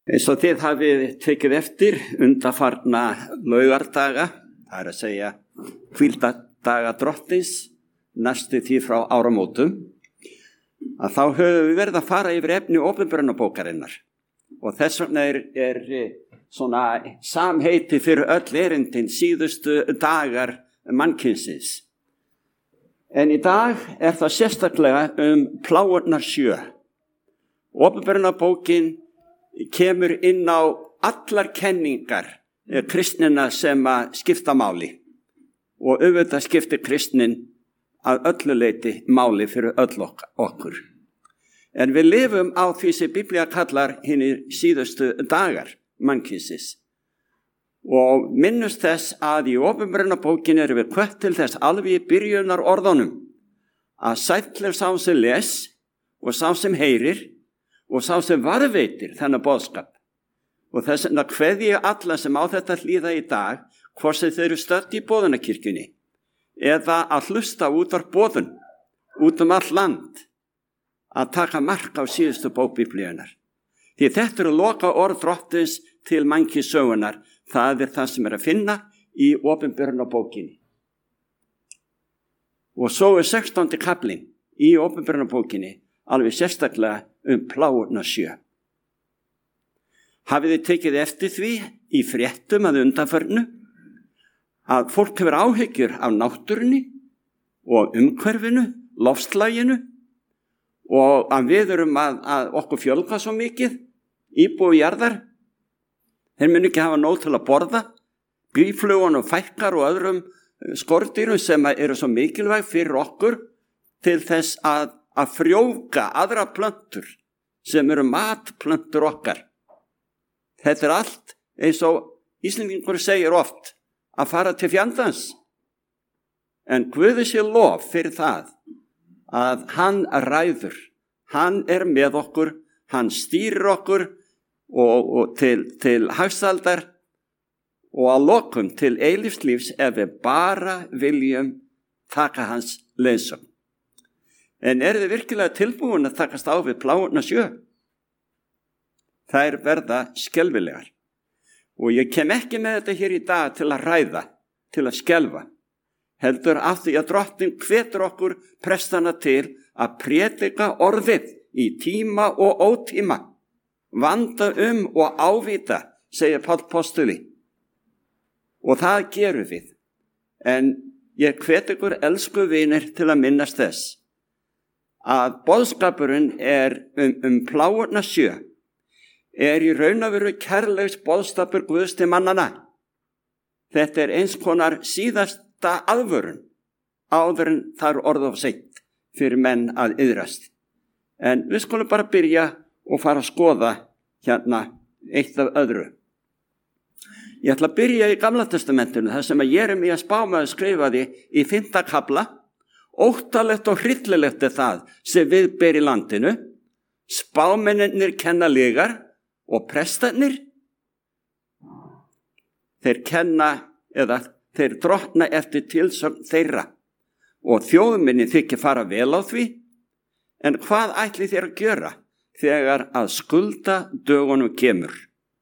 Eins og þið hafið tekið eftir undanfarna laugardaga, það er að segja hvíldardaga drottins, næstu því frá áramótum, að þá höfum við verið að fara yfir efni opinberunarbókarinnar. Og þess vegna er svona samheiti fyrir öll erindin síðustu dagar mannkynsins. En í dag er það sérstaklega plágurnar 7. Opinberunarbókin kemur inn á allar kenningar kristnina sem að skipta máli. Og auðvitað skiptir kristnin að öllu leyti máli fyrir öll okkur. En við lifum á því sem Biblía kallar hinir síðustu dagar mannkynsins. Og minnust þess að í opinberunarbókin erum við hvött til þess alveg í byrjunar orðunum að sæll sá sem les og sá sem heyrir og sá sem varðveitir þennan boðskap. Og þess vegna kveði ég alla sem á þetta hlýða í dag, hvort sem þeir eru stödd í boðunarkirkjunni eða að hlusta út á boðun, út all land, að taka mark á síðustu bók Biblíunnar. Því þetta eru loka orð drottins til mannkynssögunnar, það er það sem er að finna í opinberunarbókinni. Og svo er 16. kaflinn í opinberunarbókinni alveg sérstaklega plágurnar 7. Hafið þið tekið eftir því í fréttum að undanförnu að fólk hefur áhyggjur af náttúrunni og umhverfinu, loftslaginu og að við erum að okkur fjölga svo mikið, íbúi jarðar. Þeir munu ekki hafa nóg til að borða, býflugunum fækkar og öðrum skordýrum sem eru svo mikilvæg fyrir okkur til þess að frjóvga aðra plöntur sem eru matplöntur okkar. Þetta er allt eins og Íslendingur segir oft að fara til fjandans. En Guði sé lof fyrir það að hann ræður, hann er með okkur, hann stýrir okkur og til hagsaldar og að lokum til eilífslífs ef við bara viljum taka hans leiðsögn. En eru þið virkilega tilbúin að takast á við plágurnar 7? Þær verða skelfilegar. Og ég kem ekki með þetta hér í dag til að ræða, til að skelfa. Heldur af því að drottinn hvetur okkur prestana til að prédika orðið í tíma og ótíma. Vanda og ávita, segir Páll postuli. Og það gerum við. En ég hvet ykkur elsku vinir til að minnast þess að boðskapurinn er plágurnar 7 er í raun og veru kærleiks boðskapur Guðs til mannana. Þetta er eins konar síðasta aðvörun áður en það er orð of seint fyrir menn að iðrast. En við skulum bara byrja og fara að skoða hérna eitt af öðru. Ég ætla að byrja í Gamla testamentinu, þar sem að Jeremías spámaður skrifaði í 5. kafla. Óttalegt og hryllilegt er það sem við ber í landinu. Spámennirnir kenna lygar og prestarnir, þeir kenna eða þeir drottna eftir tilsögn þeirra og þjóðminni þykir fara vel á því. En hvað ætli þeir að gera þegar að skulda dögunum kemur?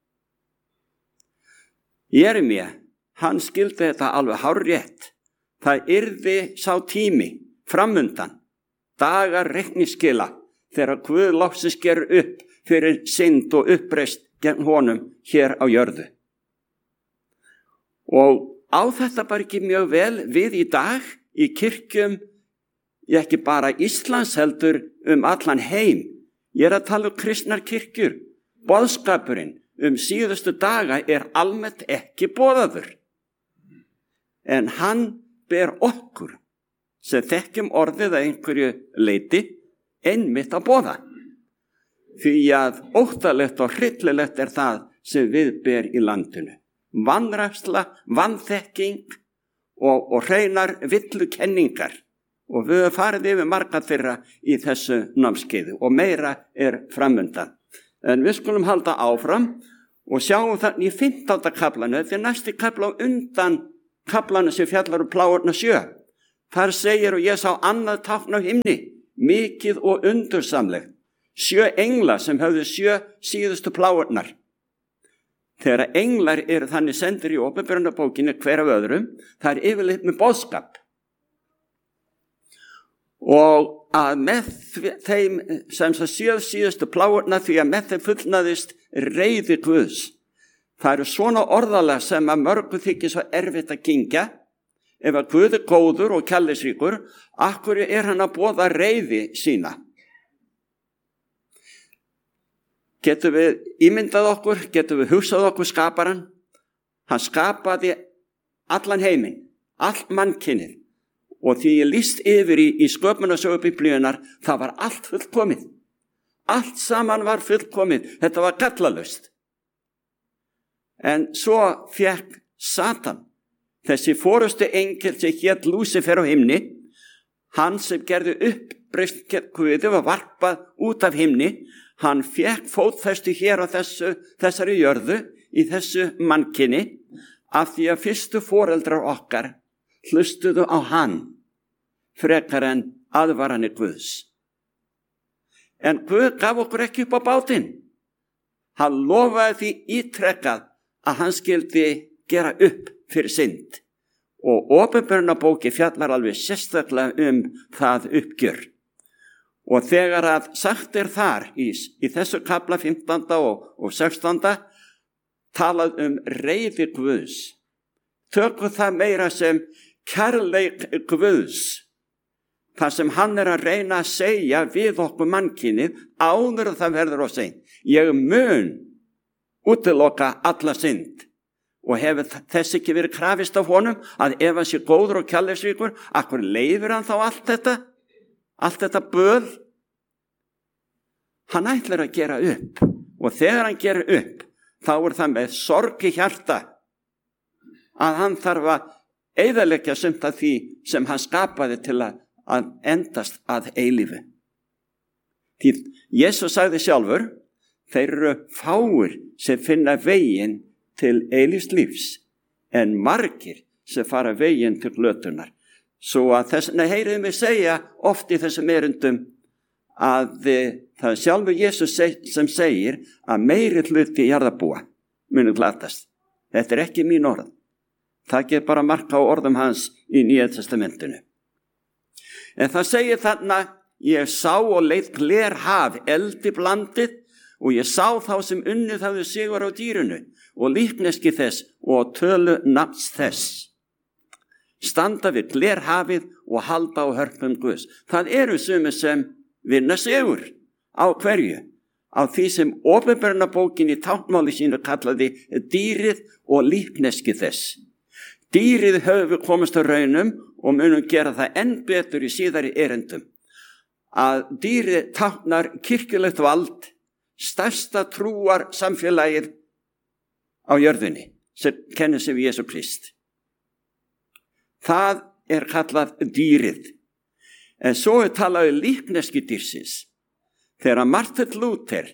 Jeremía, hann skildi þetta alveg hárrétt. Það yrði sá tími framundan, dagar reikningsskila, þegar Guð loksins gerur upp fyrir synd og uppreist gegn honum hér á jörðu. Og á þetta bara ekki mjög vel við í dag í kirkjum, ekki bara Íslands heldur allan heim. Ég er að tala kristnar kirkjur. Boðskapurinn síðustu daga er almennt ekki boðaður. En hann ber okkur sem þekkjum orðið að einhverju leyti einmitt að boða. Því að óttalegt og hryllilegt er það sem við ber í landinu. Vanræksla, vanþekking og hreinar villukenningar. Og við höfum farið yfir marga þeirra í þessu námskeiði og meira er framundan. En við skulum halda áfram og sjáum þannig í 15. kaflanu, þetta er næsti kafla á undan kaflanu sem fjallar plágurnar 7. Þar segir og ég sá annað tákn á himni, mikið og undursamlegt. 7 engla sem höfðu 7 síðustu plágurnar. þegar englar eru þannig sendir í Åpenbarunarbókinni hver af öðrum, það yfirleitt með boðskap. Og að með þeim sem síðustu pláurna, því að með þeim fullnaðist reiði Guðs. Það eru svona orðalag sem að mörgu þykir svo erfitt að kyngja. Ef að Guð er góður og kærleiksríkur, af hverju er hann að boða reiði sína? Getum við ímyndað okkur, getum við hugsað okkur skaparan? Hann skapaði allan heiminn, allt mannkynið. Og því ég lýst yfir í sköpunarsögu Biblíunnar, það var allt fullkomið. Allt saman var fullkomið, þetta var gallalaust. En svo fékk Satan, þessi forustu engel sem hét Lúsifer á himni, hann sem gerði uppreisn gegn Guði var varpað út af himni, hann fékk fótfestu hér á þessari jörðu, í þessu mannkyni, af því að fyrstu foreldrar okkar hlustuðu á hann, frekar en aðvaranir Guðs. En Guð gaf okkur ekki upp á bátinn. Hann lofaði því ítrekkað að hann skyldi gera upp fyrir synd. Og Åpenbarunarbókin fjallar alveg sérstaklega það uppgjör. Og þegar að sagt er þar í þessu kafla 15. og 16. talað reiði Guðs. Tökum það meira sem kærleik Guðs. Það sem hann er að reyna að segja við okkur mannkynið áður að það verður á seint. Ég mun útiloka alla synd. Og hefur þess ekki verið krafist af honum að ef hann sé góður og kærleiksríkur, akkur leyfir hann þá allt þetta böl? Hann ætlar að gera upp. Og þegar hann gerir upp, þá er það með sorg í hjarta að hann þarf að eyðileggja sumt af því sem hann skapaði til að endast að eilífu. Því Jesús sagði sjálfur, þeir eru fáir sem finna veginn til eilífs lífs, en margir sem fara veginn til glötunar. Svo að þessna heyriðum við segja oft í þessum erindum að það er sjálfur Jesús sem segir að meiri hluti jarðarbúa munu glatast. Þetta er ekki mín orð. Það ger bara marka á orðum hans í Nýja testamentinu. En það segir þarna, ég sá og leit glerhaf eldi blandið og ég sá þá sem unnið hafði sigur á dýrinu og líkneski þess og tölu nafns þess. Standa við glerhafið og halda á hörpum Guðs. Það eru sumir sem vinna sigur. Á hverju? Á því sem Åpenbarunarbókin í táknmáli sínu kallaði dýrið og líkneski þess. Dýrið höfum við komast á raunum og munum gera það enn betur í síðari erindum. Að dýrið táknar kirkjulegt vald, stærsta trúar samfélagið á jörðinni, sem kennir sig við Jesú Krist. Það er kallað dýrið. En svo er talað líkneski dýrsins. Þegar Martin Luther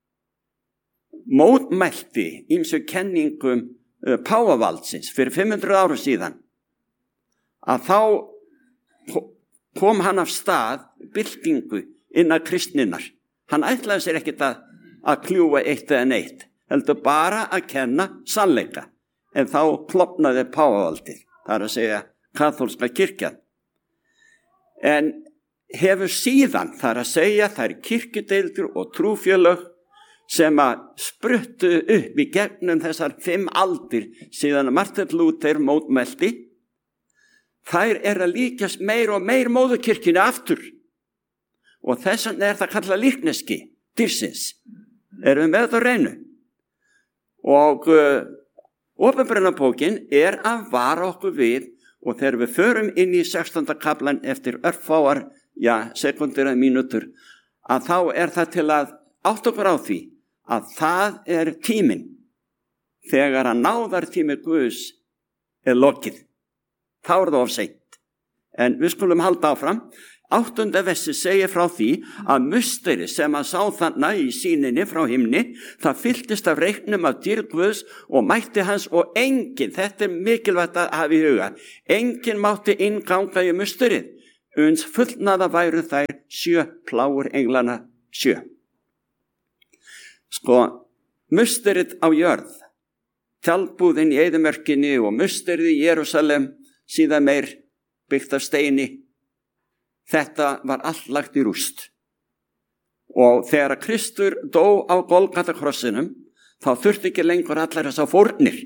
mótmælti ýmsum kenningum páfavaldsins fyrir 500 árum síðan, að þá kom hann af stað byltingu innan kristninnar. Hann ætlaði sér ekkert að kljúfa eitt eða neitt, heldur bara að kenna sannleika. En þá klofnaði páfavaldið, það er að segja kaþólska kirkjan. En hefur síðan, það er að segja, það er kirkjudeildur og trúfélög sem að spruttu upp í gegnum þessar 5 aldir síðan Martin Luther mótmælti. Þær er að líkjast meir og meir móðurkirkjunni aftur. Og þess vegna er það kallað líkneski dýrsins. Erum við með þetta á reynu? Og Åpenbarunarbókin er að vara okkur við, og þegar við förum inn í 16. kaflan eftir örfáar, sekundur eða mínútur, að þá er það til að átta okkur á því að það er tíminn þegar að náðartími Guðs er lokið. Þá er það of seint. En við skulum halda áfram. 8. versi segir frá því að musteri sem að sá þarna í sýninni frá himni, það fylltist af reiknum af dýrð Guðs og mætti hans, og enginn, þetta er mikilvægt að hafa í huga, enginn mátti innganga í musterið, uns fullnaða væru þær 7 plágur englana 7. Musterið á jörð, tjaldbúðin í eyðimörkinni og musterið í Jerúsalem, síðan meir byggt af steini. Þetta var allt lagt í rúst. Og þegar að Kristur dó á Golgatakrossinum, þá þurfti ekki lengur allar þessar fórnir.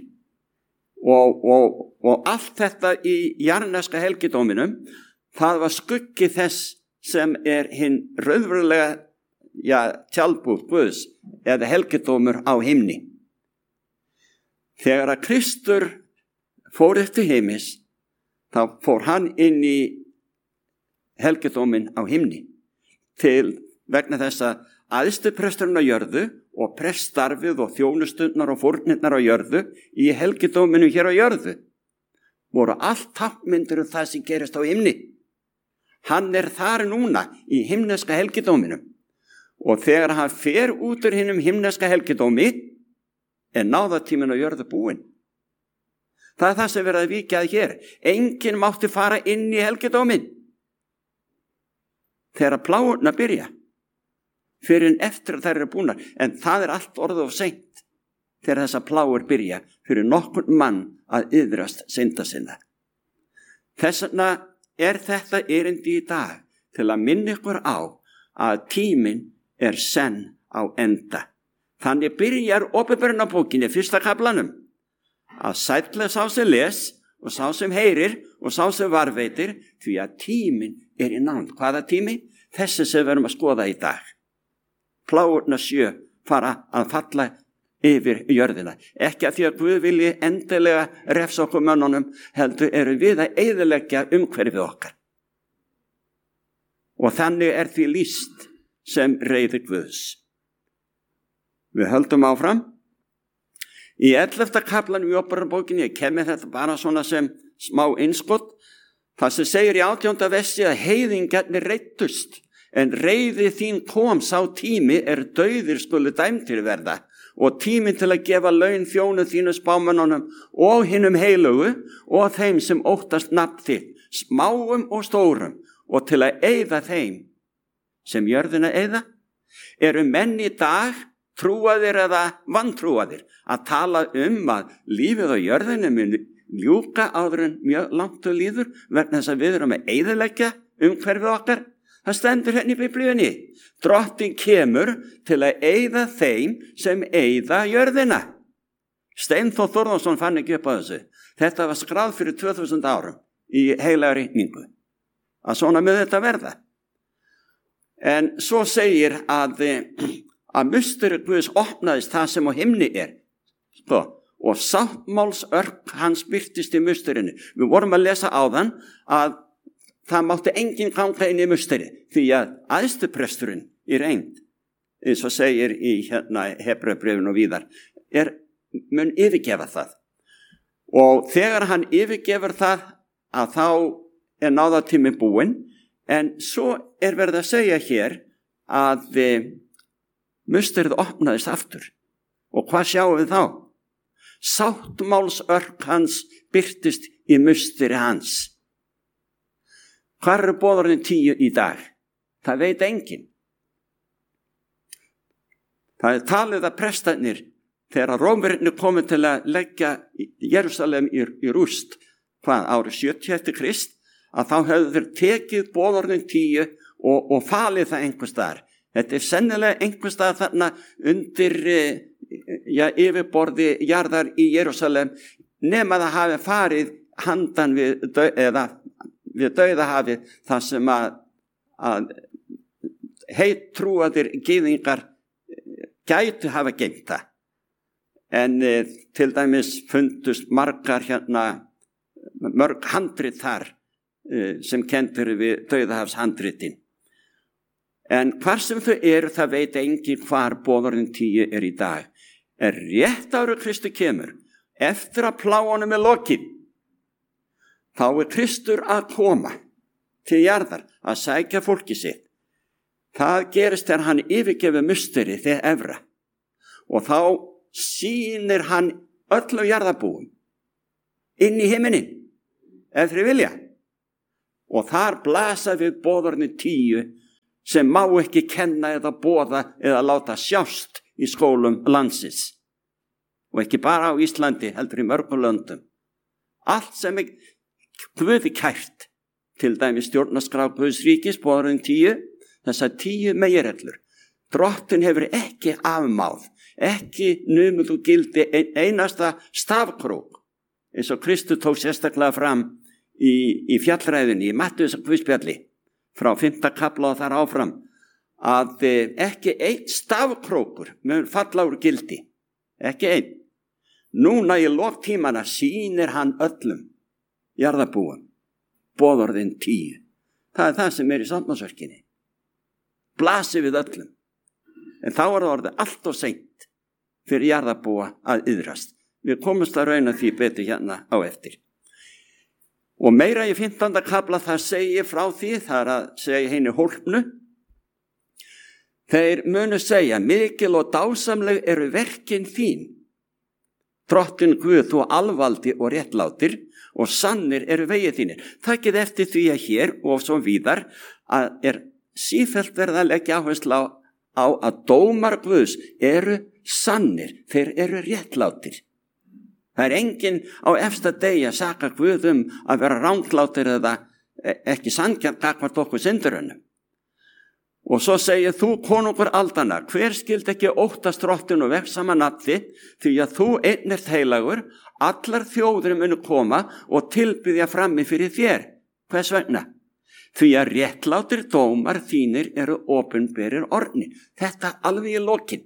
Og allt þetta í jarðneska helgidóminum, það var skuggi þess sem hinn raunverulega tjaldbúð Guðs eða helgidómur á himni. Þegar að Kristur fór upp til heimis, þá fór hann inn í helgidómin á himni vegna þess að æðstipresturinn á jörðu og preststarfið og þjónustundnar og fórnirnar á jörðu í helgidóminu hér á jörðu voru allt tákmyndir það sem gerist á himni. Hann þar núna í himneska helgidóminum og þegar hann fer út úr hinum himneska helgidómi náðatíminn á jörðu búinn. Það það sem verið að víkja að hér. Enginn mátti fara inn í helgidóminn þegar pláurnar byrja fyrir en eftir að þær eru búnar, en það allt orðið of seint þegar þessa pláur byrja fyrir nokkurn mann að iðrast synda sinna. Þess vegna þetta erindi í dag til að minna ykkur á að tíminn senn á enda. Þannig byrjar Åpenbarunarbókinni 1. kaflanum að sæll sá sem les og sá sem heyrir og sá sem varveitir, því að tíminn í nánd. Hvaða tími? Þessi sem við erum að skoða í dag. Pláurnar 7 fara að falla yfir jörðina. Ekki að því að Guð vilji endilega refsa okkur mönnunum, heldur erum við að eyðileggja umhverfið okkar. Og þannig því lýst sem reiði Guðs. Við höldum áfram. Í 11. kaflanum í Åpenbarunarbókinni, ég kem með þetta bara svona sem smá innskott, það sem segir í 18. versi að heiðingarnir reiddust, en reiði þín kom sá tími dauðir skulu dæmdir verða, og tími til að gefa laun þjónu þínu spámönnunum og hinum heilugu og þeim sem óttast nafn þitt, smáum og stórum, og til að eyða þeim sem jörðina eyða. Eru menn í dag, trúaðir eða vantrúaðir, að tala að lífið á jörðinu mun ljúka áður en mjög langt líður vegna þess að við erum að eyðileggja umhverfið okkar? Það stendur hérna í Biblíunni. Drottinn kemur til að eyða þeim sem eyða jörðina. Steinþór Þórðarson fann ekki upp á þessu. Þetta var skráð fyrir 2000 árum í heilaga ritningu. Að svona með þetta verða. En svo segir að musteri Guðs opnaðist það sem á himni og sáttmálsörk hans birtist í musterinu. Við vorum að lesa áðan að það mátti enginn ganga inn í musteri, því að æðstipresturinn í reynd, eins og segir í Hebreubréfinu og víðar, mun yfirgefa það. Og þegar hann yfirgefur það, að þá náðatími búinn, en svo verið að segja hér að musterið opnaðist aftur. Og hvað sjáum við þá? Sáttmálsörk hans birtist í musteri hans. Hvar eru boðorðin 10 í dag? Það veit enginn. Það talið að prestarnir, þegar Rómverjarnir komu til að leggja Jerúsalem í rúst, árið 70 eftir Krist, að þá höfðu þeir tekið boðorðin 10 og falið það einhvers staðar. Þetta sennilega einhvers staðar þarna undir yfirborði jarðar í Jerúsalem, nema það hafi farið handan við dauðahafið, þar sem að heittrúaðir gyðingar gætu hafa geymt það. En til dæmis fundust mörg handrit þar sem kendur við dauðahafshandritin. En hvar sem þau það veit enginn hvar boðorðin 10 í dag. Rétt áður Kristi kemur, eftir að pláunum lokið, þá Kristur að koma til jarðar að sækja fólki sitt. Það gerist þegar hann yfirgefur musteri þegar efra. Og þá sýnir hann öllum jarðarbúum inn í himinin, ef þeir vilja. Og þar blasa við boðorðin 10 sem má ekki kenna eða boða eða láta sjást í skólum landsins. og ekki bara á Íslandi, heldur í mörgum löndum. Allt sem Guði kært, til dæmis stjórnarskrá Guðs ríkis, boðorðin 10, þessar 10 meginreglur. Drottinn hefur ekki afmáð, ekki numið og gildi einasta stafkrók, eins og Kristur tók sérstaklega fram í fjallræðinni, í Matthews Guðspjalli, frá 5. kafla og þar áfram, að ekki einn stafkrókur mun falla úr gildi, ekki einn. Núna í loktímana sýnir hann öllum jarðarbúum boðorðin 10. Það er það sem í sáttmálaverkinu. Blasir við öllum. En þá það orðið allt of seint fyrir jarðarbúa að iðrast. Við komumst að rauna því betur hérna á eftir. Og meira í 15. kafla það segir frá því, það er að segja henni hólpnu. Þeir munu segja, mikil og dásamleg eru verkin þín. Drottinn Guð, þú alvaldi og réttlátir og sannir eru vegið þínir. Takið eftir því að hér og svo víðar að sífellt verða að leggja áherslu á að dómar Guðs eru sannir, þeir eru réttlátir. Það er enginn á efsta degi að saka Guð að vera ranglátir eða ekki sanngjarnt gagnvart okkur syndurunum. Og svo segir þú, konungur aldanna, hver skyldi ekki óttast Drottinn og vegsama nafni, því að þú einn heilagur, allar þjóðir munu koma og tilbiðja frammi fyrir þér. Hvers vegna? Því að réttlátir dómar þínir eru opinberir orðni. Þetta alveg í lokin.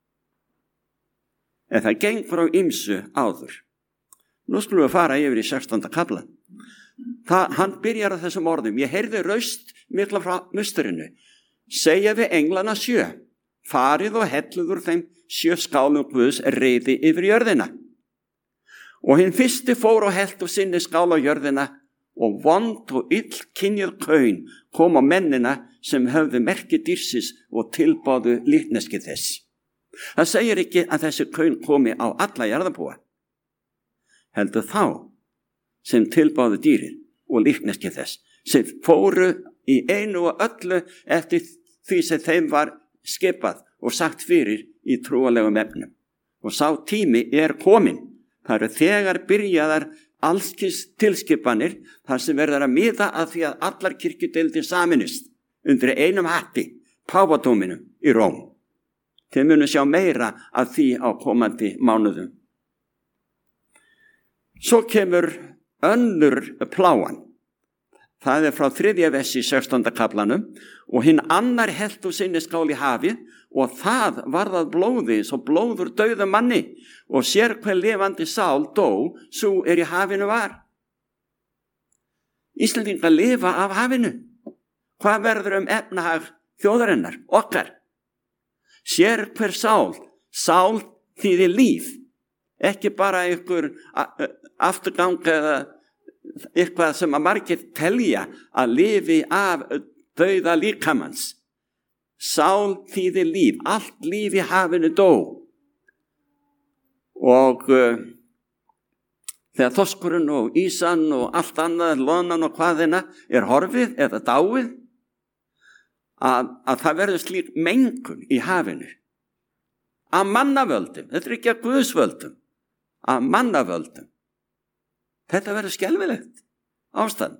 En það gengur á ýmsu áður. Nú skulum við fara yfir í 16. kafla. Hann byrjar á þessum orðum. Ég heyrði raust mikla frá musturinu. Segja við englana 7, farið og hellið úr þeim 7 skálum Guðs reiði yfir jörðina. Og hinn fyrsti fór og hellt úr sinni skál á jörðina og vond og illkynjuð kaun kom á mennina sem höfðu merki dýrsins og tilbáðu líkneski þess. Það segir ekki að þessi kaun komi á alla jarðarbúa. Heldur þá sem tilbáðu dýrin og líkneski þess, sem fóru í einu og öllu eftir því sem þeim var skipað og sagt fyrir í trúalegum efnum. Og sá tími komin. Það eru þegar byrjaðar allskis tilskipanir þar sem verður að miða að því að allar kirkjudeildir saminist undir einum hatti, páfadóminum í Róm. Þeir munu sjá meira af því á komandi mánuðum. Svo kemur önnur pláan. Það frá 3. vers í 16. kaflanum og hinn annar hellt úr sinni skál í hafið og það varðað blóði svo blóður dauðum manni og sér hver lifandi sál dó svo í hafinu var. Íslendingar lifa af hafinu. Hvað verður efnahag þjóðarinnar, okkar? Sér hver sál þýðir líf, ekki bara einhver afturgang eða eitthvað sem að margir telja að lifi af dauða líkamans. Sál þýðir líf, allt líf í hafinu dó. Og þegar þorskurinn og ísan og allt annað, loðnan og hvaðina horfið eða dáið, að það verður slík mengun í hafinu. Af mannavöldum, þetta ekki að Guðsvöldum, af mannavöldum. Þetta verður skelfilegt ástand.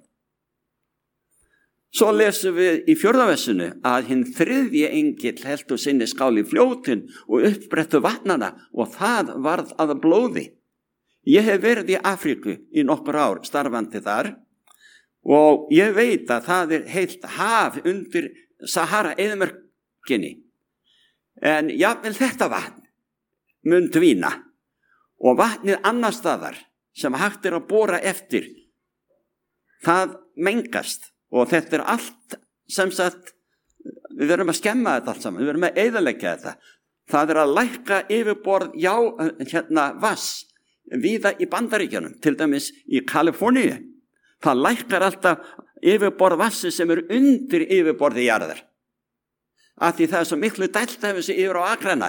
Svo lesum við í 4. versinu að hinn 3. engill hellt úr sinni skál í fljótin og uppbrettu vatnana og það varð að blóði. Ég hef verið í Afríku í nokkur ár starfandi þar og ég veit að það heilt haf undir Sahara-eyðimörkinni. En jafnvel þetta vatn mun dvína og vatnið annar staðar sem hægt að bora eftir, það mengast og þetta allt sem sagt, við verðum að skemma þetta allt saman, við verðum að eyðileggja þetta. Það að lækka yfirborð vass víða í Bandaríkjunum, til dæmis í Kaliforníu. Það lækkar alltaf yfirborð vassi sem undir yfirborði jarðar. Af því það svo miklu dælt af þessu yfir á akrana.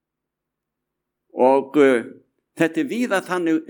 Og þetta víða þannig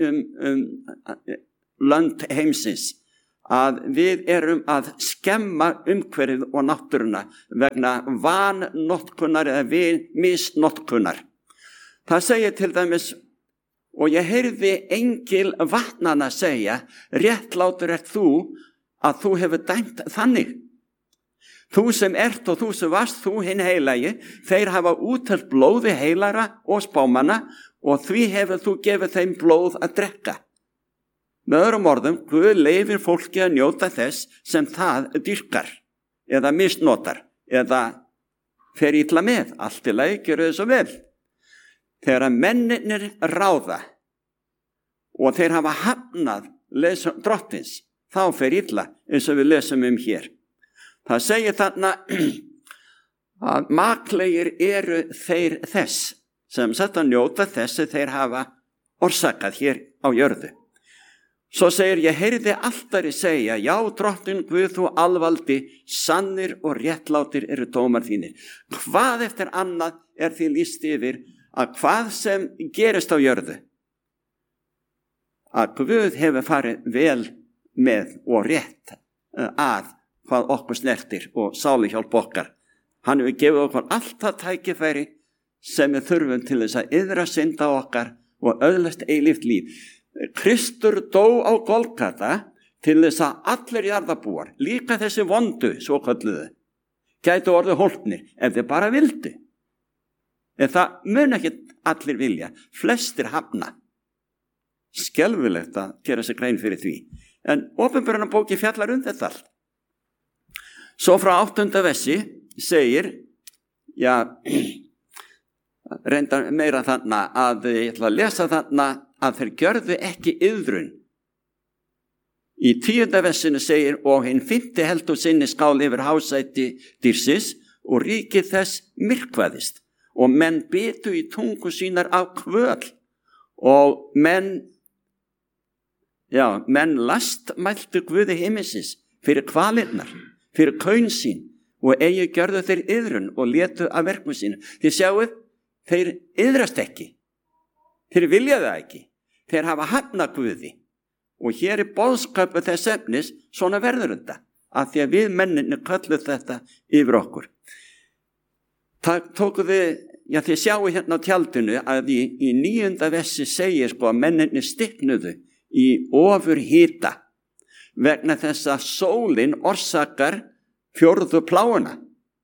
lönd heimsins að við erum að skemma umhverfið og náttúruna vegna vannotkunar eða misnotkunar. Það segir til dæmis og ég heyrði engil vatnana segja, réttlátur ert þú að þú hefur dæmt þannig. Þú sem ert og þú sem varst, þú hinn heilagi, þeir hafa úttelt blóði heilara og spámanna og því hefur þú gefið þeim blóð að drekka. Með öðrum orðum, Guð leyfir fólki að njóta þess sem það dýrkar eða misnotar eða fer illa með. Allt í lagi, gjörðu þið svo vel. Þegar mennirnir ráða og þeir hafa hafnað drottins, þá fer illa eins og við lesum hér. Það segir þarna að maklegir eru þeir þess sem sett að njóta þess að þeir hafa orsakað hér á jörðu. Svo segir, ég heyrði altari segja, já, drottin Guð þú alvaldi, sannir og réttlátir eru dómar þínir. Hvað eftir annað er því lýst yfir að hvað sem gerist á jörðu, að Guð hefur farið vel með og rétt að hvað okkur snertir og sáluhjálp okkar. Hann hefur gefið okkur allt það tækifæri sem við þurfum til þess að iðra synda okkar og öðlast eilíft líf. Kristur dó á Golgata til þess að allir jarðarbúar, líka þessi vondu, svo kölluðu, gætu orðið hólpnir ef þeir bara vildu. En það mun ekki allir vilja, flestir hafna. Skelfilegt að gera sér grein fyrir því. En Opinberunarbókin fjallar þetta allt. Svo frá 8. versi segir, já, reyndar meira þarna að ég ætla að lesa þarna að þeir gjörðu ekki iðrun. Í 10. versinu segir, og hinn 5. heldur sinni skál yfir hásæti dýrsins og ríkið þess myrkvaðist og menn bitu í tungu sínar af kvöl og menn lastmæltu Guði himinsins fyrir kvalirnar, fyrir kaun sín og eigi gjörðu þeir iðrun og létu af verkum sínu. Þið sjáuð, þeir iðrast ekki. Þeir vilja það ekki. Þeir hafa hafnað Guði. Og hér er boðskapu þess efnis, svona verður þetta. Af því að við menninni kölluð þetta yfir okkur. Það tóku þið sjáu hérna á tjaldinu að í 9. versi segir að menninni stiknuðu í ofurhita vegna þess að sólin orsakar 4. pláuna.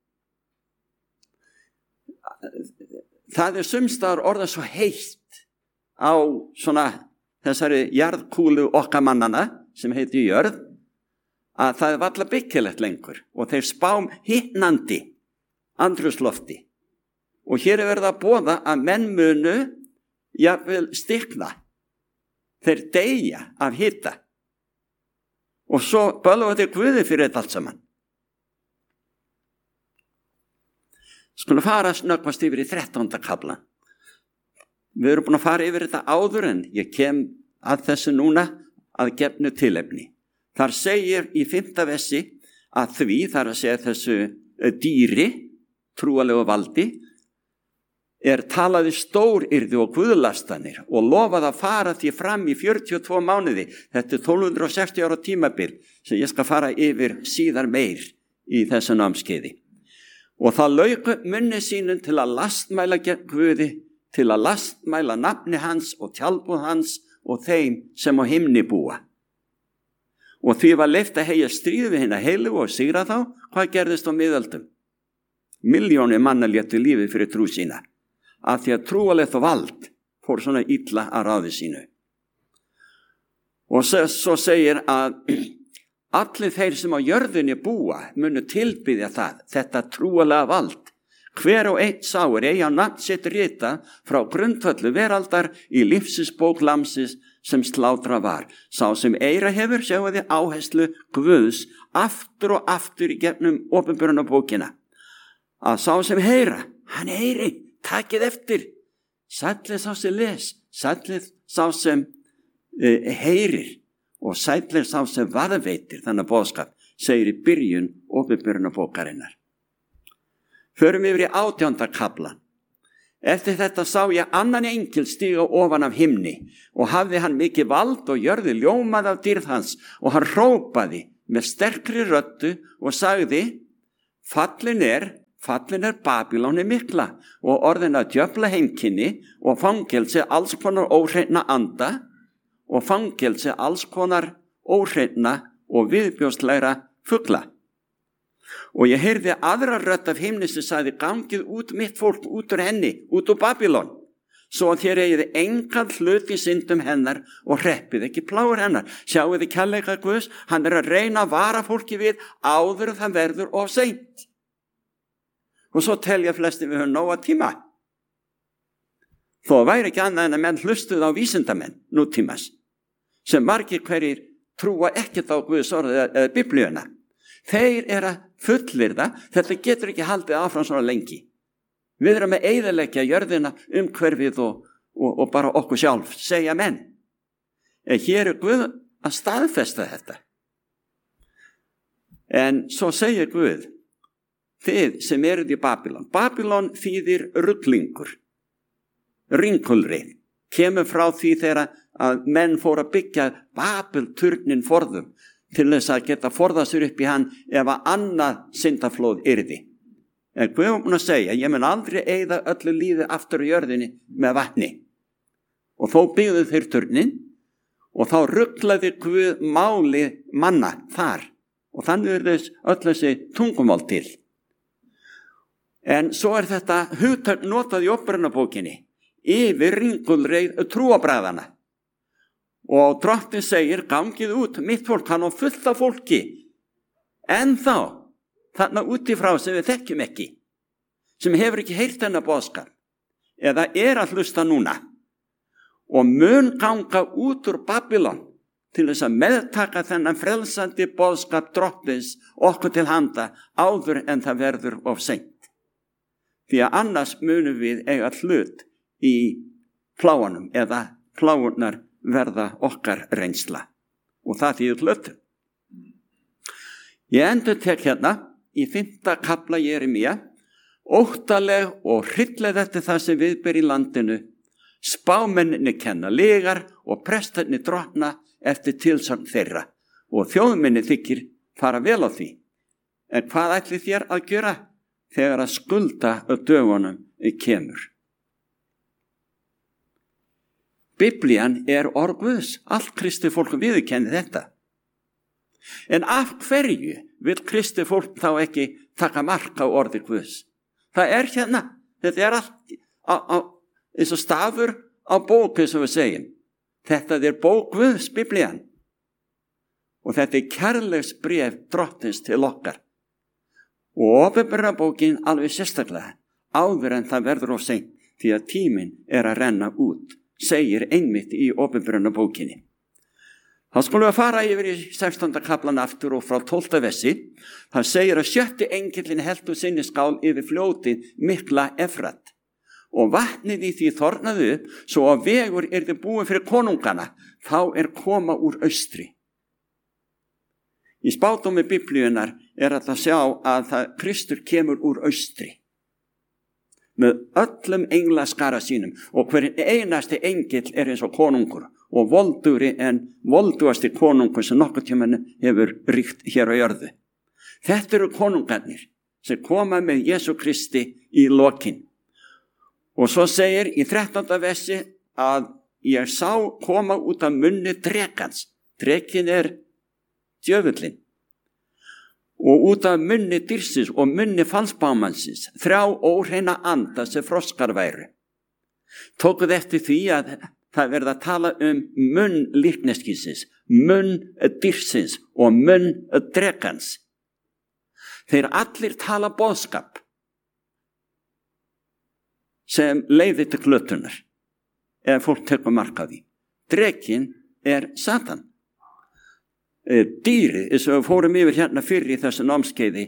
Það er sumstaðar orðað svo heitt á svona þessari jarðkúlu okkar mannana sem heiti jörð að það er varla byggilegt lengur og þeir spám hitnandi andrúmslofti og hér er verið að boða að menn munu jafnvel stikna, þeir deyja af hita og svo bölva þeir Guði fyrir þetta allt saman. Skulum fara snöggvast yfir í 13. kaflan. Við erum búin að fara yfir þetta áður en ég kem að þessu núna að gefnu tilefni. Þar segir í 5. versi að því, þar að segja þessu dýri, trúalegu valdi, er talaði stóryrði og guðlastanir og lofað að fara því fram í 42 mánuði. Þetta er 1260 ára tímabil sem ég skal fara yfir síðar meir í þessu námskeiði. Og það lauk munni sínum til að lastmæla gegn Guði, til að lastmæla nafni hans og tjaldbúð hans og þeim sem á himni búa. Og því var leyft að heyja stríð við hina heilu og sigra þá, hvað gerðist á miðöldum? Milljónir manna létu lífið fyrir trú sína, af því að trúalegt og vald fór svona illa að ráði sínu. Og svo segir að allir þeir sem á jörðinni búa munu tilbyðja þetta trúalega vald. Hver og einn sáir eigi á nafn sitt rita frá grundvöldu veraldar í lífsins bók lamsins sem slátra var. Sá sem eira hefur, sjáu þið áherslu Guðs aftur og aftur í gegnum Opinberunarbókina. Að sá sem heyra, hann heyri, takið eftir. Sællið sá sem les, sællið sá sem heyrir og sællið sá sem varðveitir þannig boðskap, segir í byrjun Opinberunarbókarinnar. Förum yfir í 18. kaflan. Eftir þetta sá ég annan engil stíga ofan af himni og hafði hann mikið vald og jörði ljómað af dýrð hans og hann hrópaði með sterkri röddu og sagði, fallin er Fallin Babýloni mikla og orðin að djöfla heimkynni og fangelsi alls konar óhreinna anda og fangelsi alls konar óhreinna og viðbjóðslegra fugla. Og ég heyrði aðra rödd af himni sem sagði, gangið út mitt fólk út úr henni, út úr Babýlon, svo að þér eigið engan hlut í syndum hennar og hreppið ekki plágur hennar. Sjáið þið kærleika Guðs, hann að reyna að vara fólki við áður það verður of seint. Og svo telja flestir við höfum nóga tíma. Þó væri ekki annað en að menn hlustuð á vísindamenn nútímas, sem margir hverjir trúa ekkert á Guðs orðið eða Biblíuna. Þeir að fullyrða, þetta getur ekki haldið áfram svona lengi. Við erum að eyðileggja jörðina umhverfið og bara okkur sjálf, segja menn. Hér Guð að staðfesta þetta. En svo segir Guð, þið sem eruð í Babýlon. Babýlon þýðir ruglingur, ringulreið, kemur frá því þegar að menn fóru að byggja Babelturnin forðum til þess að geta forða sér upp í hann ef að annað syndaflóð yrði. En Guð var búinn að segja, ég mun aldrei eyða öllu lífi aftur í jörðinni með vatni. Og þó byggðu þeir turnin og þá ruglaði Guð máli manna þar og þannig er öll þessi tungumál til. En svo þetta hugtak notað í Upprunabókinni yfir ringulreið trúarbragðanna. Og Drottinn segir, gangið út, mitt fólk, hann á fullt af fólki. En þá, þarna útifrá sem við þekkjum ekki, sem hefur ekki heyrt þennan boðskap, eða að hlusta núna, og mun ganga út úr Babýlon til þess að meðtaka þennan frelsandi boðskap Drottins okkur til handa áður en það verður of seint. Því að annars munum við eiga hlut í pláunum eða pláunar verða okkar reynsla og það þýðir hlutum. Ég endurtek hérna í 5. kafla Jeremía, óttaleg og hryllileg þetta það sem viðber í landinu, spámenninni kenna lygar og prestarnir drottna eftir tilsagn þeirra og þjóðmenni þykir fara vel á því. En hvað ætlið þér að gera þegar að skulda dögunum kemur? Biblían orð Guðs, allt kristið fólk viðurkenni þetta. En af hverju vil kristið fólk þá ekki taka mark á orði Guðs? Það hérna, þetta allt eins og stafur á bók, eins og við segjum. Þetta bók Guðs, Biblían. Og þetta kærleiksbréf Drottins til okkar. Og Upprunabókin alveg sérstaklega, áður en það verður of seint, því að tíminn að renna út, segir einmitt í Upprunabókinni. Þá skulum við fara yfir í 16. kaflan aftur og frá 12. versi. Það segir að 7. engillinn heldur sinni skál yfir fljótið mikla Efrat. Og vatnið í því þornaði upp, svo að vegur yrði búið fyrir konungana, þá koma úr austri. Í spádómi Biblíunar að sjá að Kristur kemur úr austri. Með öllum englaskara sínum og hver einasti engill eins og konungur og voldugri en voldugasti konungur sem nokkuð tímann hefur ríkt hér á jörðu. Þetta eru konungarnir sem koma með Jesú Kristi í lokin. Og svo segir í 13. versi að ég sá koma út af munni drekans. Drekin djöfullinn. Og út af munni dýrsins og munni falsbámansins 3 óhreina anda sem froskar væru. Tókuð eftir því að það verða að tala munn líkneskisins, munn dýrsins og munn drekans. Þeir allir tala boðskap sem leiðir til glötunar ef fólk tekur mark á því. Drekin Satan. Dýrið, eins og við fórum yfir hérna fyrir í þessu námskeiði,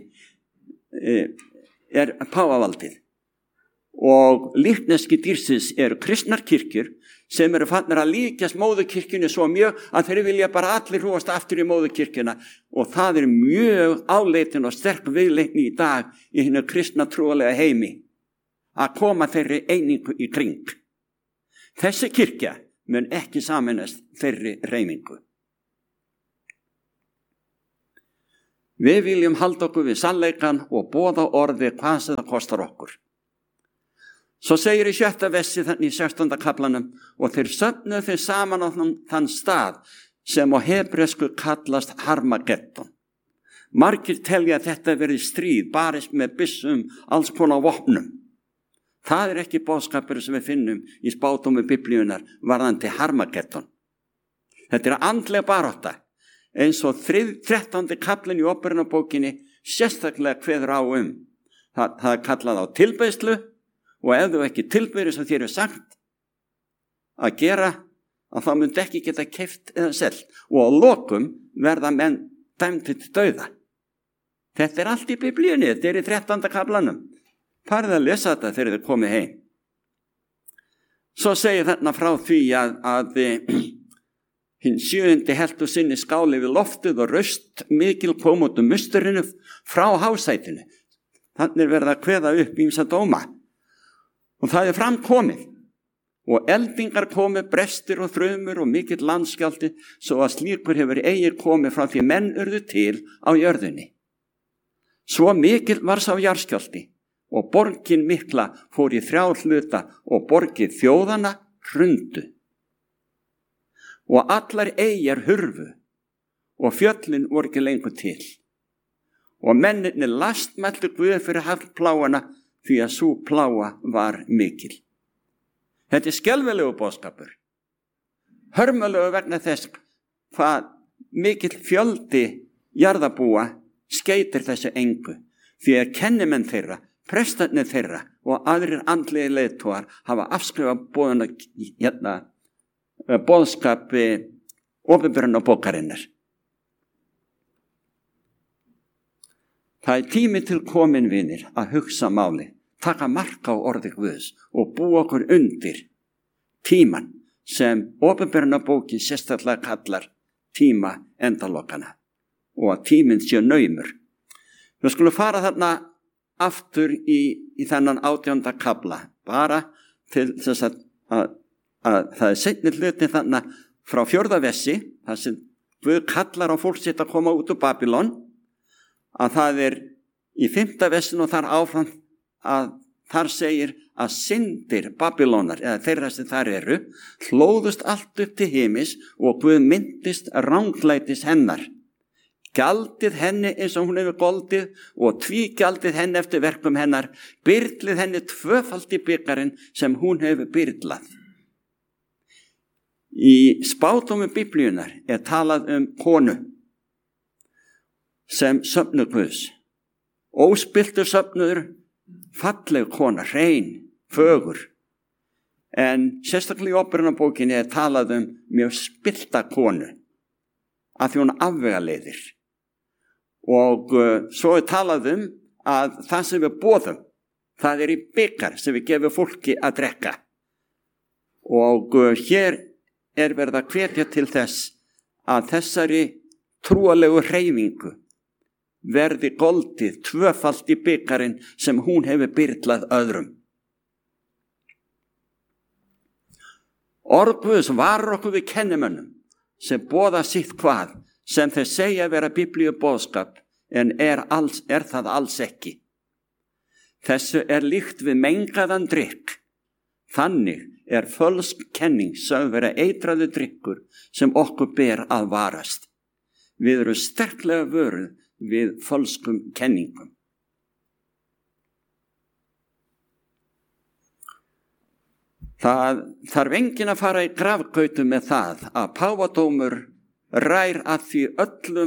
páfavaldið. Og líkneski dýrsins kristnar kirkjur sem farnir að líkjast móðurkirkjunni svo mjög að þeir vilja bara allir hrúast aftur í móðurkirkjuna og það mjög áleitin og sterk viðleitni í dag í hinu kristna trúalega heimi að koma þeirri einingu í kring. Þessi kirkja mun ekki sameinast þeirri hreyfingu. Við viljum halda okkur við sannleikan og boða orði hvað sem það kostar okkur. Svo segir í 7. versi þannig í 16. kaflanum: og þeir söfnuðu þeir saman á þann stað sem á hebresku kallast Harmageddon. Margir telja að þetta verið stríð, barist með byssum, alls konar vopnum. Það ekki boðskapur sem við finnum í spádómi Biblíunnar varðandi Harmageddon. Þetta andleg barátta, eins og 13. kaflinn í Óperunarbókinni sérstaklega kveður á Það kallað á tilbeiðslu, og ef þú ekki tilbeiðir sem þér sagt að gera, að þá myndi ekki geta keypt eða selt, og á lokum verða menn dæmdir til dauða. Þetta allt í Biblíunni, þetta í 13. kaflanum. Farið að lesa þetta þegar þið komið heim. Svo segir þarna frá því að hinn 7. heltu sinni skáli við loftið og raust mikil kom út musturinu frá hásætinu. Þannig verða að kveða upp ýmsa dóma. Og það framkomið. Og eldingar komið, brestir og þrumur og mikill landskjálfti, svo að slíkur hefur eigir komið frá því menn urðu til á jörðinni. Svo mikill var sá jarðskjálfti, og borgin mikla fór í 3 hluta og borgið þjóðana hrundu. Og allar eyjar hurfu og fjöllin voru ekki lengur til. Og mennirnir lastmæltu Guð fyrir hafpláana því að sú pláa var mikil. Þetta skelfilegu boðskapur. Hörmulegu vegna þess hvað mikill fjöldi jarðarbúa skeytir þessu engu, því að kennimenn þeirra, prestarnir þeirra og aðrir andlegir leiðtogar hafa afskrifað boðskapi Opinberunarbókarinnar. Það tími til komin, vinir, að hugsa máli, taka mark á orði Guðs og búa okkur undir tíman sem Opinberunarbókin sérstaklega kallar tíma endalokana, og að tíminn sé naumur. Við skulum fara þarna aftur í þennan 18. kafla, bara til þess að það seinni hluti þarna frá 4. versi, þar sem Guð kallar á fólk sitt að koma út úr Babylon, að það í 5. versin og þar áfram að þar segir að syndir Babylónar, eða þeirra sem þar eru, hlóðust allt upp til himis og Guð myndist ranglætis hennar. Gjaldið henni eins og hún hefur goldið og tvígjaldið henni eftir verkum hennar, byrlið henni 2-faldi byggarinn sem hún hefur byrlað. Í spádómi Biblíunnar talað konu sem söfnuð Guðs. Óspilltur söfnuður, falleg kona, hrein, fögur. En sérstaklega í Opinberunarbókinni talað mjög spillta konu, að því hún afvegaleiðir. Og svo talað að það sem við boðum, það í bikar sem við gefum fólki að drekka. Og hér verið að hvetja til þess að þessari trúalegu hreyfingu verði goldið 2-faldi bikarinn sem hún hefur byrlað öðrum. Orð Guðs varar okkur við kennimönnum sem boða sitt hvað, sem þeir segja vera biblíu boðskap, en það alls ekki. Þessu líkt við mengaðan drykk. Þannig fölsk kenning sögð vera eitraður drykkur sem okkur ber að varast. Við erum sterklega vöruð við fölskum kenningum. Það þarf enginn að fara í grafgautu með það að páfadómur rær að því öllum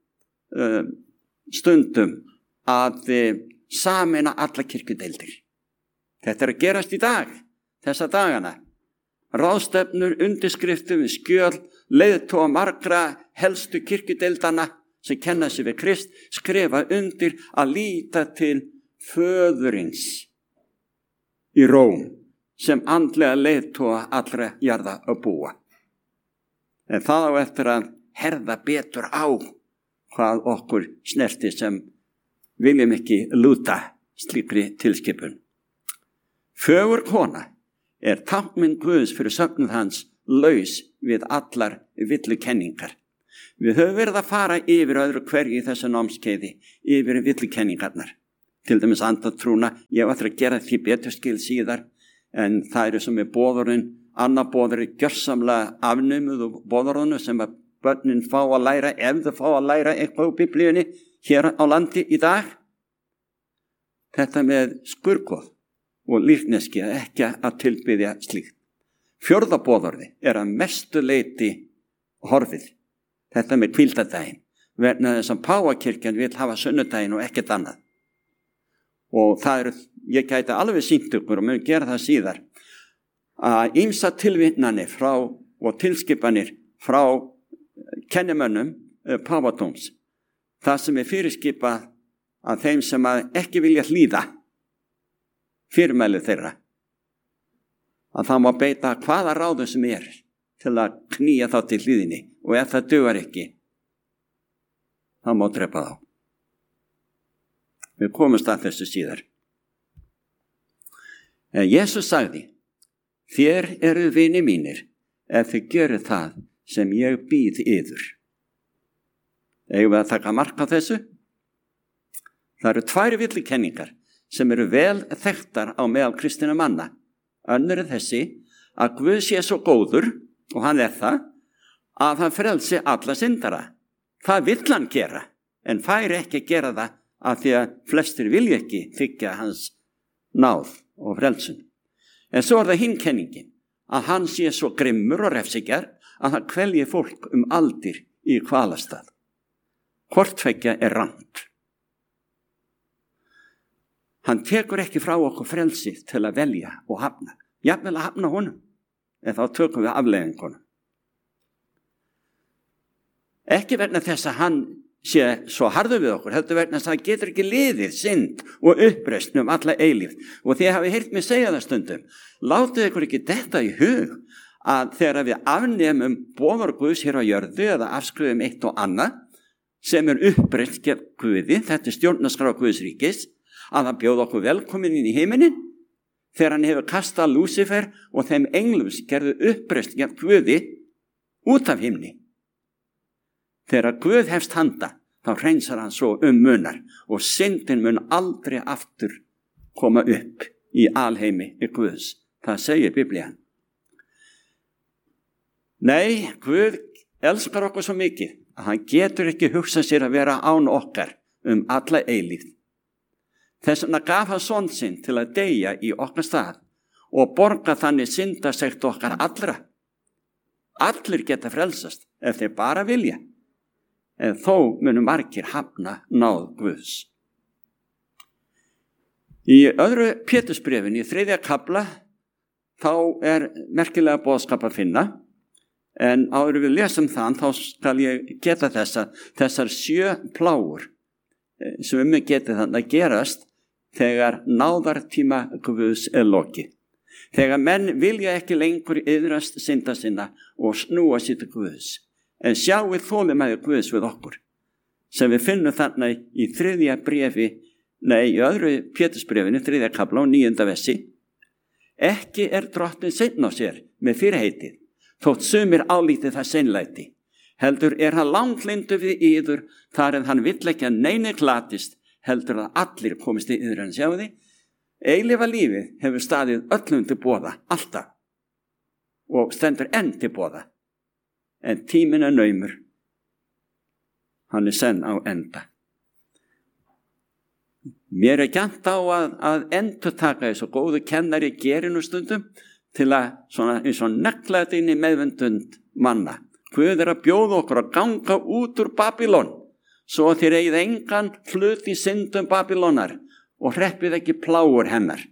stundum að sameina alla kirkjudeildir. Þetta að gerast í dag, þessa dagana. Ráðstefnur, undirskriftum, skjöl, leiðtoga margra helstu kirkjudeildana sem kenna sig við Krist, skrifa undir að líta til föðurins í Róm sem andlega leiðtoga allra jarða að búa. En það á eftir að herða betur á hvað okkur snerti sem viljum ekki lúta slíkri tilskipun. Fögur kona táknmynd Guðs fyrir söfnuð hans laus við allar villukenningar. Við höfum verið að fara yfir öðru hverju í þessu námskeiði, yfir villikenningarnar. Til dæmis andatrúna, ég var að gera því betur skil síðar, en það eru sem er boðurinn, annar boður er gjörsamlega afnumuð og boðurinu sem að börnin fá að læra, ef þau fá að læra eitthvað úr biblíunni hér á landi í dag. Þetta með skurðgoð og líkneski ekki að tilbiðja slíkt. Fjórða boðorði er að mestu leyti horfið. Þetta með hvíldardaginn, vegna þess að Páfakirkjan vil hafa sunnudaginn og ekkert annað. Og það eru, ég gæti alveg sýnt ykkur og mun gera það síðar, að ýmsa tilvitnanir frá og tilskipanir frá kennimönnum Páfadóms, það sem er fyrirskipað að þeim sem að ekki vilja hlýða fyrirmæli þeirra, að það má beita hvaða ráðum sem er til að knýja þá til hlýðinni, og ef það dugar ekki, þá má drepa þá. Við komumst að þessu síðar. En Jesús sagði, þér eru vinir mínir ef þið gerir það sem ég býð yður. Eigum við að taka mark á þessu? Það eru 2 villikenningar sem eru vel þekktar á meðal kristinna manna. Önnur er þessi að Guð sé svo góður, og hann er það, að hann frelsi alla syndara. Það vill hann gera, en fær ekki að gera það af því að flestir vilja ekki þiggja hans náð og frelsun. En svo er það hinn kenningin, að hann sé svo grimmur og refsigjar að hann kvelji fólk aldir í kvalastað. Hvort tveggja er rangt. Hann tekur ekki frá okkur frelsið til að velja og hafna. Jafnvel að hafna honum, en þá tökum við afleiðingunum. Ekki vegna þess að hann sé svo harður við okkur, heldur vegna þess að hann getur ekki liðið synd og uppreisn alla eilífð. Og þið hafi heyrt mig segja það stundum, látið ykkur ekki detta í hug að þegar við afnemum boðorð Guðs hér á jörðu eða afskriðum eitt og annað sem er uppreisn gegn Guði, þetta er stjórnarskrá Guðs ríkis, að hann bjóð okkur velkomin inn í heiminin þegar hann hefur kastað Lúsifer og þeim englum sem gerðu uppreisn gegn Guði út af himni. Þegar Guð hefst handa, þá hreinsar hann svo munar og syndin mun aldrei aftur koma upp í alheimi í Guðs. Það segir Biblían. Nei, Guð elskar okkur svo mikið að hann getur ekki hugsað sér að vera án okkar alla eilífð. Þess vegna gaf hann son sinn til að deyja í okkar stað og borga þannig syndasekt okkar allra. Allir geta frelsast ef þeir bara vilja. En þó munu margir hafna náð Guðs. Í öðru Pétursbréfinu, í 3. kafla, þá er merkilega boðskap að finna, en áður við lesum þann, þá skal ég geta þessar 7 plágur sem geti þannig að gerast þegar náðartíma Guðs er lokið. Þegar menn vilja ekki lengur iðrast synda sinna og snúa sér til Guðs. En sjáið þolinmæði Guðs við okkur, sem við finnum þarna í 3. bréfi, í öðru Pétursbréfinu, 3. kafla og 9. versi. Ekki er drottinn seinn á sér með fyrirheitið, þótt sumir álítið það seinlæti. Heldur er hann langlyndur við yður, þar en hann vill ekki að neini glatist, heldur að allir komist í yður. En sjáu þið, eilífa lífið hefur staðið öllum til boða, alltaf, og stendur enn til boða. En tíminn er naumur. Hann er senn á enda. Mér er gjarnt á að endurtaka þessu góðu kennari gerir nú stundum til að svona, eins og negla þetta inn í meðvendund manna. Guð er að bjóða okkur að ganga út úr Babylon svo þér eigið engan hlut í syndum Babylonar og hreppið ekki plágur hennar.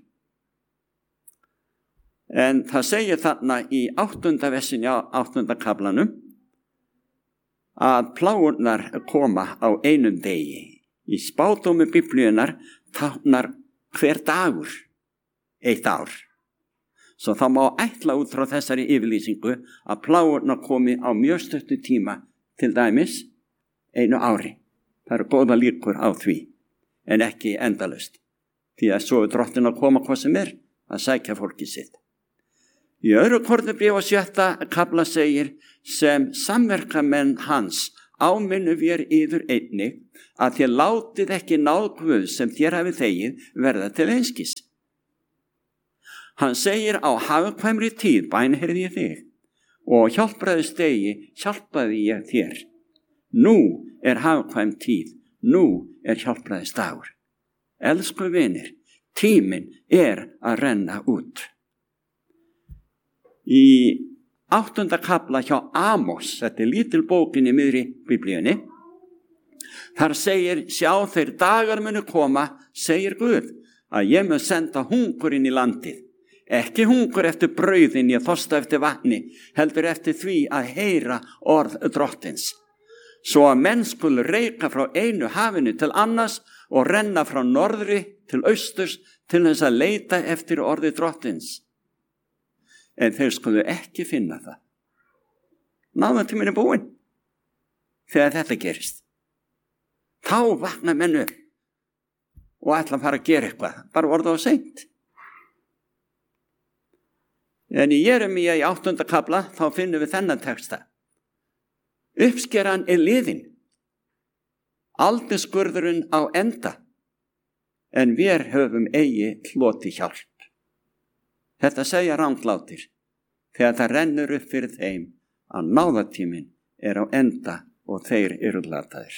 En það segir þarna í 8. versinni á 8. kaflanum að plágurnar koma á einum degi. Í spádómi Biblíunar táknar hver dagur 1 ár. Svo það má ætla út frá þessari yfirlýsingu að plágurnar komi á mjög stuttu tíma, til dæmis 1 ári. Það eru góða líkur á því, en ekki endalaust. Því að svo er drottinn að koma hvað sem er að sækja fólkið sitt. Í öðru Kornubréfi á 7. kafla segir sem samverkamenn hans áminnu vér yður einnig að þér látið ekki náð Guðs sem þér hafið þegið verða til einskis. Hann segir á hagkvæmri tíð bænheyrði ég þig og hjálpræðisdegi hjálpaði ég þér. Nú er hagkvæm tíð, nú er hjálpræðisdagur. Elsku vinir, tíminn er að renna út. Í 8. kafla hjá Amos, þetta lítil bókin í miðri Biblíunni, þar segir, sjá þeir dagar munu koma, segir Guð, að ég mun senda hungur inn í landið. Ekki hungur eftir brauðin, ég þorsta eftir vatni, heldur eftir því að heyra orð drottins. Svo að menn skulu reika frá einu hafinu til annars og renna frá norðri til austurs til þess að leita eftir orði drottins. En þeir skulu ekki finna það. Náðatíminn er búinn þegar þetta gerist. Þá vakna menn upp og ætla að fara að gera eitthvað, bara orða á seint. En í Jeremíu í 8. kafla þá finnum við þennan texta. Uppskeran er liðin, aldurskurðurinn á enda, en við höfum eigi hloti hjálp. Þetta segja ranglátir þegar það rennur upp fyrir þeim að náðatíminn er á enda og þeir eru glataðir.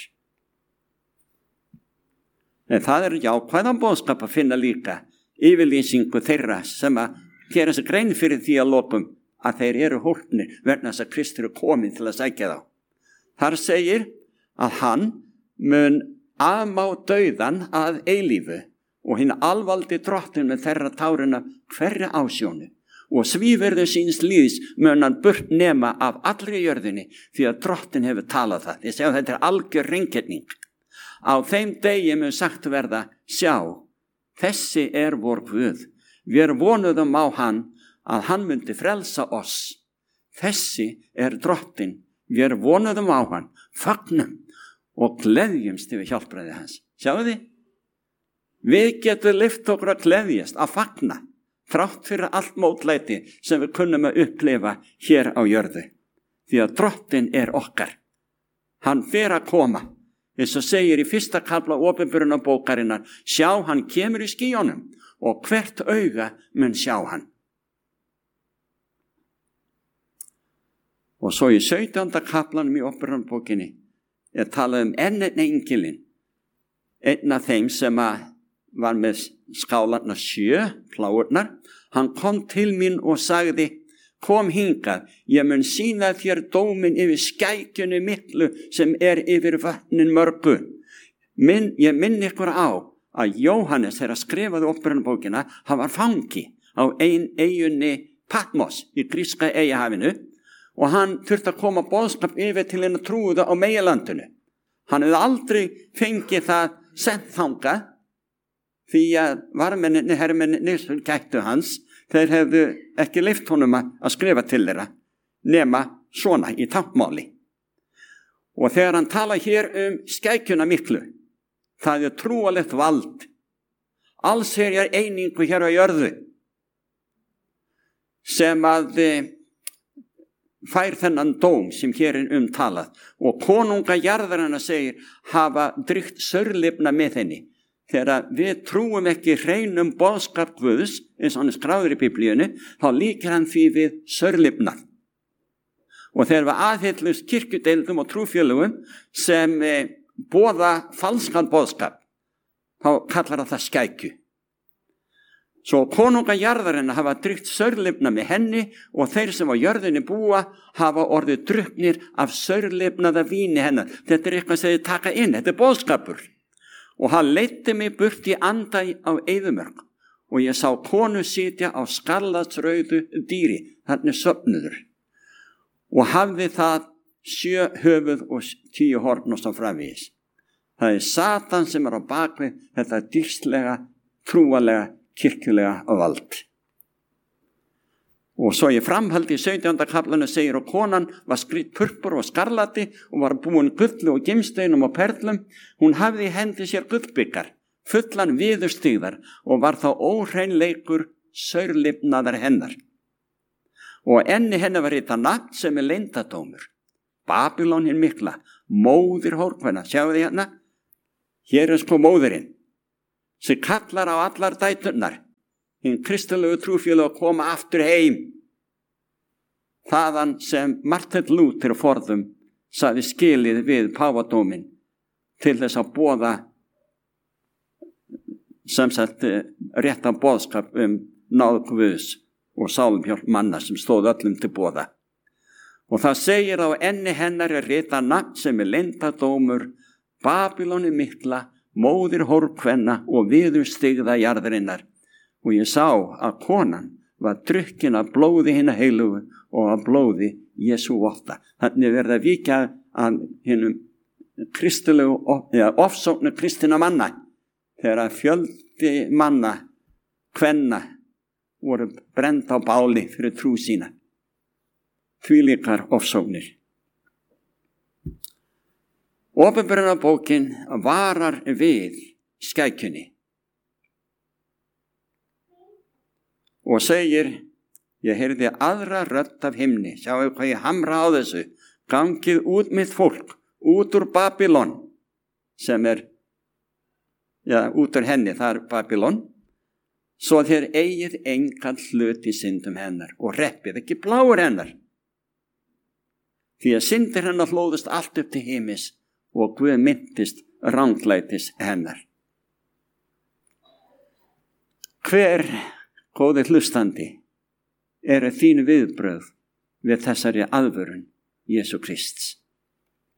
En það er jákvæðan boðskap að finna líka yfirlýsingu þeirra sem að gera sér grein fyrir því að lokum að þeir eru hólpnir vegna þess að Kristur er komin til að sækja þá. Þar segir að hann mun afmá dauðan að eilífu og hinn alvaldi drottin með þeirra tárina hverja ásjónu og svíverðu síns líðs mun hann burt nema af allri jörðinni því að drottin hefur talað það. Ég segja að þetta er algjör hreingerning. Á þeim degi mun sagt verða, sjá, þessi er vor Guð. Við vonuðum á hann að hann myndi frelsa oss. Þessi er drottin. Við vonuðum á hann, fagnum og gleðjumst yfir hjálpræði hans. Sjáu þið? Við getum lyft okkur að gleðjast, að fagna, þrátt fyrir allt mótlæti sem við kunnum að upplifa hér á jörðu. Því að drottin er okkar. Hann fer að koma. Eins og segir í 1. kafla opinberunarbókarinnar, sjá hann kemur í skýjónum og hvert auga mun sjá hann. Og svo í 17. kaflanum í opinberunarbókinni er talað enn einn engilinn, einn af þeim sem var með skálarnar 7, pláurnar, hann kom til mín og sagði, kom hingað, ég mun sýna þér dómin yfir skækjunni miklu sem er yfir vatnin mörgu. Ég minn ykkur á að Jóhannes þegar skrifaði opinberunarbókina, hann var fangi á eyjunni Patmos í gríska eyjahafinu og hann þurfti að koma boðskap yfir til hennar trúða á meginlandinu. Hann hefði aldrei fengið það sent þangað því að varmenninni, hermenninni sem gættu hans, þeir hefðu ekki leyft honum að skrifa til þeirra nema svona í táknmáli. Og þegar hann tala hér skækjuna miklu, það er trúalegt vald, alls er einingu hér á jörðu sem að fær þennan dóm sem hér er talað og konunga jarðarinnar segir hafa drygt saurlifna með henni. Þegar við trúum ekki hreinum boðskap Guðs, eins og hann er skráður í Biblíunni, þá líkir hann því við saurlifnað. Og þegar við aðhyllumst kirkjudeildum og trúfélögum sem boða falskan boðskap, þá kallar það skækju. Svo konunga jarðarinnar hafa drygt saurlifna með henni og þeir sem á jörðinni búa hafa orðið drukknir af saurlifnaða víni hennar. Þetta er eitthvað sem þið taka inn, þetta er boðskapur. Og hann leiddi mig burt í anda á eyðimörk og ég sá konu sitja á skarlatsrauðu dýri, þannig söfnuður. Og hafði það 7 höfuð og 10 horn og svo framvegis. Það er Satan sem er á bakvið þetta dýrslega, trúalega, kirkjulega vald. Og svo í framhaldi í 17. kaflanu segir og konan var skrýtt purpur og skarlati og var búin gulli og gimsteinum og perlum. Hún hafði í hendi sér gullbyggar, fullan viðurstigðar og var þá óhreinleikur saurlifnaðar hennar. Og enni hennar var ritað nafn sem er leyndardómur. Babylon hin mikla, móðir hórkvenna. Sjáu þið hérna? Hér sko móðirinn sem kallar á allar dæturnar, hinn kristilegu trúfélög að koma aftur heim. Þaðan sem Martin Luther forðum sagði skilið við páfadóminn til þess að boða sem sagt réttan boðskap náð Guðs og sálumhjálp manna sem stóð öllum til boða. Og það segir á enni hennar rita nafn sem leyndardómur, Babyloni mikla, móðir hórkvenna og viðurstigða jarðarinnar. Og ég sá að konan var drukkin af blóði hinna heilugu og af blóði Jesú votta. Þannig verða víkja að hinnum kristilegu ofsóknu kristina manna, þegar fjöldi manna, kvenna, voru brend á báli fyrir trú sína. Þvílíkar ofsóknir. Opinberunarbókin varar við skækjunni og segir, ég heyrði aðra rödd af himni, sjáu hvað ég hamra á þessu, gangið út mitt fólk, út úr Babylon, sem út úr henni, það Babylon, svo þér eigið engan hlut í syndum hennar og reppið ekki bláur hennar. Því að syndir hennar hlóðust allt upp til himis og Guð myndist ranglætis hennar. Hver, góði hlustandi, eru þín viðbrögð við þessari aðvörun Jesú Krists?